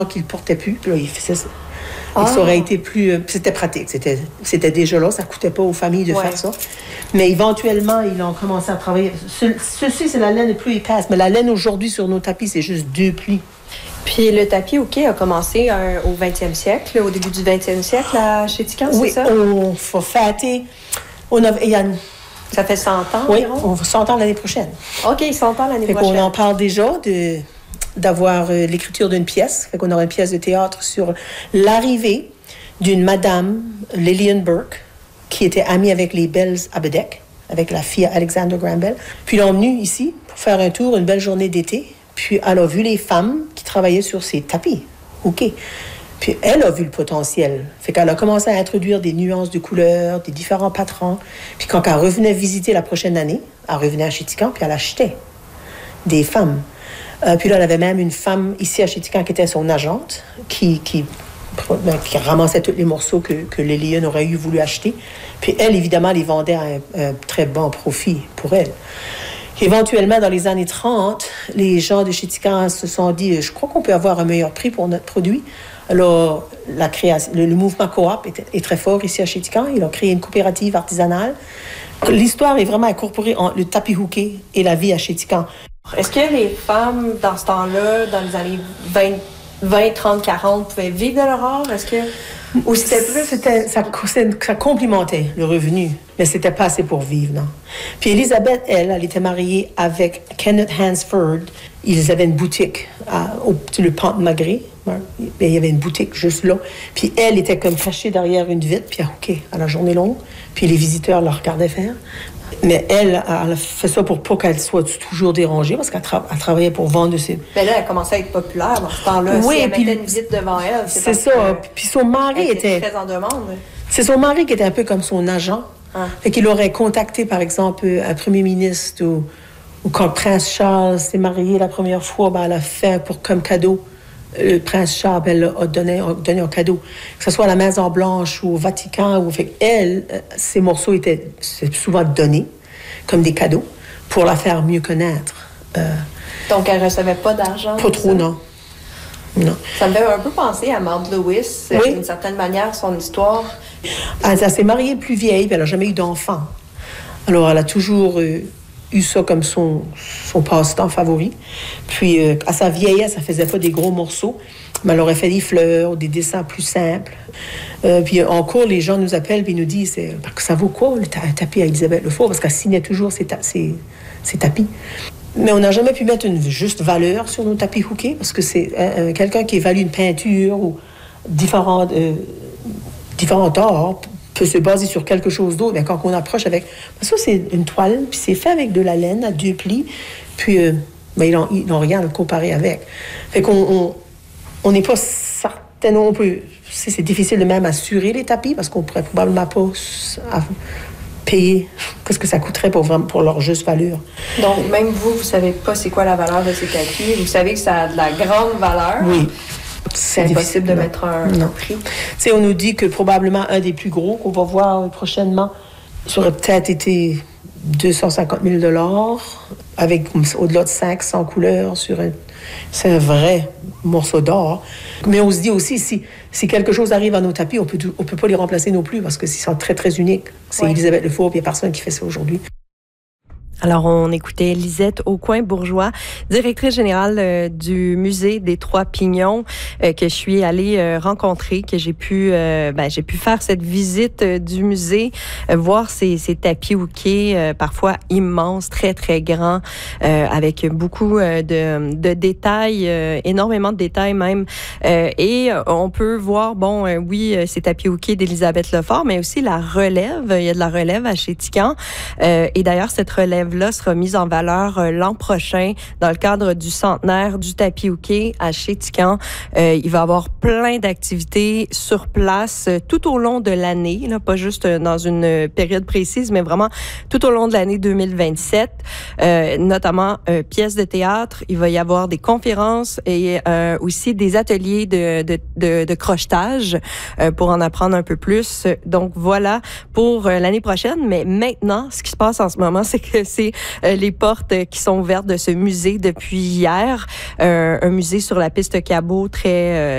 qu'il ne portait plus. Puis là, il faisait ça. Et ça aurait été plus... c'était pratique. C'était déjà là. Ça ne coûtait pas aux familles de faire ça. Mais éventuellement, ils ont commencé à travailler. Ceci, c'est la laine plus épaisse. Mais la laine aujourd'hui sur nos tapis, c'est juste 2 plis. Puis le tapis houquet a commencé au 20e siècle, au début du 20e siècle à Chéticamp, c'est ça? Oui, on va fêter... Ça fait 100 ans environ? Oui, on va 100 ans l'année prochaine. OK, 100 ans l'année prochaine. On en parle déjà d'avoir l'écriture d'une pièce. Fait qu'on aura une pièce de théâtre sur l'arrivée d'une madame, Lillian Burke, qui était amie avec les Bells à Bedeck, avec la fille Alexander Graham Bell. Puis ils l'ont venue ici pour faire un tour, une belle journée d'été. Puis elle a vu les femmes qui travaillaient sur ces tapis. OK. Puis elle a vu le potentiel. Fait qu'elle a commencé à introduire des nuances de couleurs, des différents patrons. Puis quand elle revenait visiter la prochaine année, elle revenait à Chéticamp, puis elle achetait des femmes. Puis là, elle avait même une femme ici à Chéticamp qui était son agente, qui ramassait tous les morceaux que Lillian aurait voulu acheter. Puis elle, évidemment, les vendait à un très bon profit pour elle. Éventuellement, dans les années 30, les gens de Chéticamp se sont dit « Je crois qu'on peut avoir un meilleur prix pour notre produit. » Alors, le mouvement coop est très fort ici à Chéticamp. Ils ont créé une coopérative artisanale. L'histoire est vraiment incorporée entre le tapis houquet et la vie à Chéticamp. Est-ce que les femmes, dans ce temps-là, dans les années 20, 30, 40, pouvaient vivre de leur art? Est-ce que... Ou c'était plus... Ça complimentait le revenu, mais c'était pas assez pour vivre, non. Puis Elisabeth, elle était mariée avec Kenneth Hansford. Ils avaient une boutique le Pont de Magré. Il y avait une boutique juste là. Puis elle était comme cachée derrière une vitre, puis OK, à la journée longue. Puis les visiteurs la regardaient faire. Mais elle a fait ça pour pas qu'elle soit toujours dérangée, parce qu'elle travaillait pour vendre ses... Mais là, elle commençait à être populaire dans ce temps-là. Oui, si elle mettait une visite devant elle, c'est ça. Puis son mari était très en demande. C'est son mari qui était un peu comme son agent. Fait qu'il aurait contacté, par exemple, un premier ministre ou quand le prince Charles s'est marié la première fois, elle a fait comme cadeau. Le prince Charles, elle a donné un cadeau. Que ce soit à la Maison-Blanche ou au Vatican. Fait elle, ces morceaux étaient souvent donnés comme des cadeaux pour la faire mieux connaître. Donc, elle ne recevait pas d'argent? Pas trop, non. Ça me fait un peu penser à Maud Lewis, d'une certaine manière, son histoire. Elle s'est mariée plus vieille, puis elle n'a jamais eu d'enfant. Alors, elle a toujours eu ça comme son passe-temps favori. Puis, à sa vieillesse, elle ne faisait pas des gros morceaux, mais elle aurait fait des fleurs, des dessins plus simples. Puis, en cours, les gens nous appellent et nous disent ça vaut quoi, un tapis à Elisabeth Lefort? Parce qu'elle signait toujours ses tapis. Mais on n'a jamais pu mettre une juste valeur sur nos tapis houquets, parce que c'est quelqu'un qui évalue une peinture ou différents arts peut se baser sur quelque chose d'autre. Mais quand on approche avec... Ça, c'est une toile, puis c'est fait avec de la laine à 2 plis, puis ils n'ont rien à comparer avec. Fait qu'on n'est pas certain, on peut... C'est difficile de même assurer les tapis, parce qu'on pourrait probablement pas payer qu'est-ce que ça coûterait pour leur juste valeur. Donc, même vous ne savez pas c'est quoi la valeur de ces tapis. Vous savez que ça a de la grande valeur. Oui. C'est impossible de mettre un prix. On nous dit que probablement un des plus gros qu'on va voir prochainement, ça aurait peut-être été 250 000 $, avec au-delà de 500 couleurs c'est un vrai morceau d'or. Mais on se dit aussi, si quelque chose arrive à nos tapis, on peut pas les remplacer non plus, parce que sont très, très uniques. C'est Elisabeth Lefort, puis il n'y a personne qui fait ça aujourd'hui. Alors, on écoutait Lisette Aucoin-Bourgeois, directrice générale du musée des Trois Pignons, que je suis allée rencontrer, que j'ai pu faire cette visite du musée, voir ces tapis houquets, parfois immenses, très, très grands, avec beaucoup de détails, énormément de détails même. Et on peut voir, ces tapis houquets d'Elisabeth Lefort, mais aussi la relève. Il y a de la relève à Chéticamp. Et d'ailleurs, cette relève-là sera mise en valeur l'an prochain dans le cadre du centenaire du tapis houquet à Chéticamp. Il va y avoir plein d'activités sur place tout au long de l'année, là, pas juste dans une période précise, mais vraiment tout au long de l'année 2027, notamment pièces de théâtre. Il va y avoir des conférences et aussi des ateliers de crochetage pour en apprendre un peu plus. Donc voilà pour l'année prochaine. Mais maintenant, ce qui se passe en ce moment, c'est que c'est les portes qui sont ouvertes de ce musée depuis hier. Un musée sur la piste Cabot très